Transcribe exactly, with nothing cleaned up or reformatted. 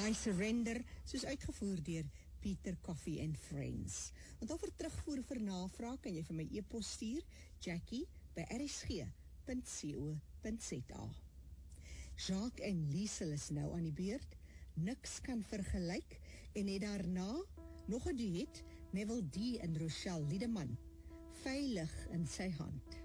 I Surrender, soos uitgevoer deur Peter Coffee and Friends. Want al vir terugvoer vir navraag kan jy vir my e-pos stuur, Jackie by r s g punt co punt z a. Jacques en Liesel is nou aan die beurt, niks kan vergelyk, en het daarna nog 'n duet, Neville D en Rochelle Liedeman, veilig in sy hand.